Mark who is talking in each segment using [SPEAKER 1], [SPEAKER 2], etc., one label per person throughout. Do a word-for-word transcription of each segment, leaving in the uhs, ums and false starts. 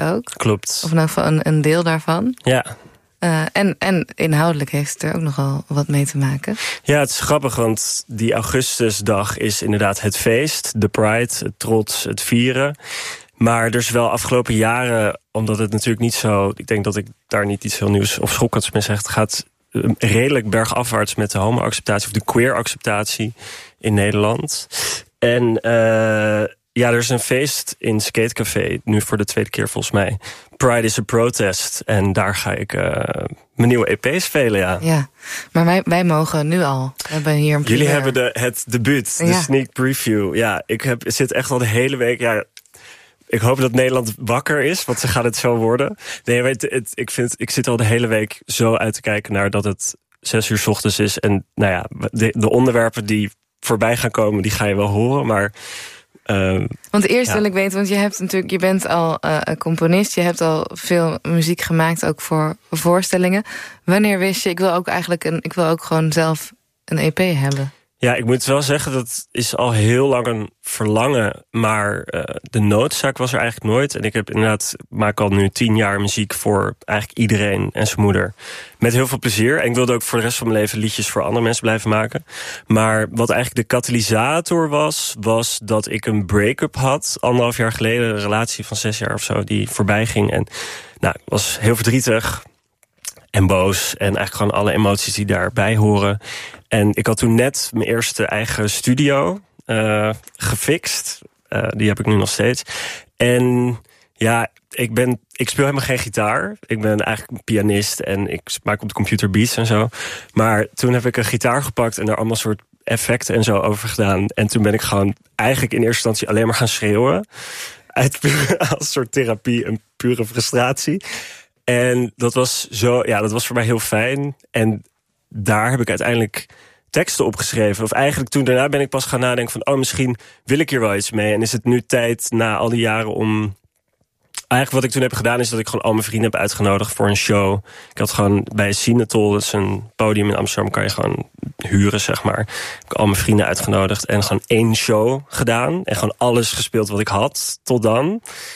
[SPEAKER 1] ook.
[SPEAKER 2] Klopt.
[SPEAKER 1] Of nou van een, een deel daarvan.
[SPEAKER 2] Ja.
[SPEAKER 1] Uh, en, en inhoudelijk heeft het er ook nogal wat mee te maken.
[SPEAKER 2] Ja, het is grappig, want die augustusdag is inderdaad het feest. De Pride, het trots, het vieren. Maar er is wel afgelopen jaren, omdat het natuurlijk niet zo... Ik denk dat ik daar niet iets heel nieuws of schokkends mee zeg. Het gaat redelijk bergafwaarts met de homo-acceptatie of de queer-acceptatie in Nederland. En uh, ja, er is een feest in Skatecafé, nu voor de tweede keer volgens mij. Pride is a Protest. En daar ga ik uh, mijn nieuwe E P spelen, ja.
[SPEAKER 1] Ja, maar wij, wij mogen nu al. We hebben hier een
[SPEAKER 2] Jullie hebben de, het debuut, de ja. sneak preview. Ja, ik heb, zit echt al de hele week... Ja, ik hoop dat Nederland wakker is, want ze gaat het zo worden. Nee, weet, het, ik, vind, ik zit al de hele week zo uit te kijken naar dat het zes uur 's ochtends is. En nou ja, de, de onderwerpen die voorbij gaan komen, die ga je wel horen, maar... Uh,
[SPEAKER 1] want eerst
[SPEAKER 2] ja.
[SPEAKER 1] wil ik weten, want je hebt natuurlijk, je bent al uh, een componist, je hebt al veel muziek gemaakt, ook voor voorstellingen. Wanneer wist je, ik wil ook eigenlijk een, ik wil ook gewoon zelf een E P hebben?
[SPEAKER 2] Ja, ik moet wel zeggen, dat is al heel lang een verlangen. Maar uh, de noodzaak was er eigenlijk nooit. En ik heb inderdaad, maak al nu tien jaar muziek voor eigenlijk iedereen en zijn moeder. Met heel veel plezier. En ik wilde ook voor de rest van mijn leven liedjes voor andere mensen blijven maken. Maar wat eigenlijk de katalysator was, was dat ik een break-up had. Anderhalf jaar geleden, een relatie van zes jaar of zo, die voorbij ging. En nou, ik was heel verdrietig en boos. En eigenlijk gewoon alle emoties die daarbij horen. En ik had toen net mijn eerste eigen studio uh, gefixt. Uh, die heb ik nu nog steeds. En ja, ik, ben, ik speel helemaal geen gitaar. Ik ben eigenlijk een pianist en ik maak op de computer beats en zo. Maar toen heb ik een gitaar gepakt en er allemaal soort effecten en zo over gedaan. En toen ben ik gewoon eigenlijk in eerste instantie alleen maar gaan schreeuwen. Uit pure, als soort therapie en pure frustratie. En dat was zo, ja, dat was voor mij heel fijn. En daar heb ik uiteindelijk teksten opgeschreven. Of eigenlijk toen daarna ben ik pas gaan nadenken van... oh, misschien wil ik hier wel iets mee. En is het nu tijd, na al die jaren, om... Eigenlijk wat ik toen heb gedaan is dat ik gewoon al mijn vrienden heb uitgenodigd voor een show. Ik had gewoon bij Sinatol, dat is een podium in Amsterdam, kan je gewoon huren, zeg maar. Ik heb al mijn vrienden uitgenodigd en gewoon één show gedaan. En gewoon alles gespeeld wat ik had, tot dan.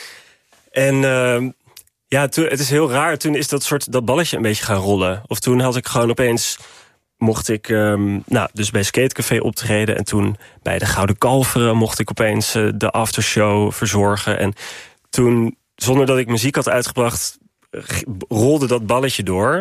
[SPEAKER 2] En... Uh, Ja, toen, het is heel raar. Toen is dat soort dat balletje een beetje gaan rollen. Of toen had ik gewoon opeens... mocht ik um, nou, dus bij Skatecafé optreden. En toen bij de Gouden Kalveren mocht ik opeens uh, de aftershow verzorgen. En toen, zonder dat ik muziek had uitgebracht... rolde dat balletje door.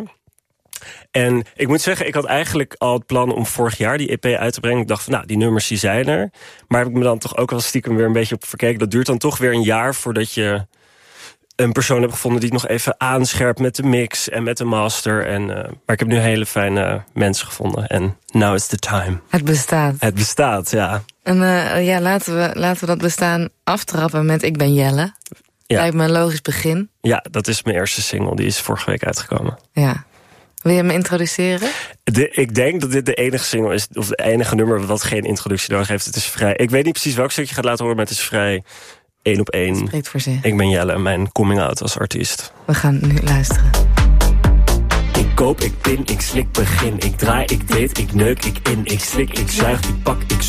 [SPEAKER 2] En ik moet zeggen, ik had eigenlijk al het plan om vorig jaar die E P uit te brengen. Ik dacht van, nou, die nummers die zijn er. Maar heb ik me dan toch ook wel stiekem weer een beetje op verkeken. Dat duurt dan toch weer een jaar voordat je... een persoon heb gevonden die het nog even aanscherpt met de mix en met de master. En, uh, maar ik heb nu hele fijne mensen gevonden. En now is the time.
[SPEAKER 1] Het bestaat.
[SPEAKER 2] Het bestaat, ja.
[SPEAKER 1] En uh, ja, laten we, laten we dat bestaan aftrappen met Ik ben Jelle.
[SPEAKER 2] Ja.
[SPEAKER 1] Lijkt me een logisch begin.
[SPEAKER 2] Ja, dat is mijn eerste single. Die is vorige week uitgekomen.
[SPEAKER 1] Ja. Wil je me introduceren?
[SPEAKER 2] De, ik denk dat dit de enige single is, of de enige nummer wat geen introductie nodig heeft. Het is vrij... Ik weet niet precies welk stukje je gaat laten horen, maar het is vrij... Eén op één.
[SPEAKER 1] Spreekt voor zich.
[SPEAKER 2] Ik ben Jelle, mijn coming out als artiest.
[SPEAKER 1] We gaan nu luisteren.
[SPEAKER 3] Ik koop, ik pin, ik slik, begin. Ik draai, ik deed, ik neuk, ik in, ik slik, ik zuig, ik pak, ik